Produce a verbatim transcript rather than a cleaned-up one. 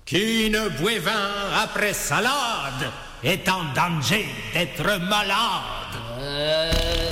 Qui ne boit vin après salade est en danger d'être malade. Euh...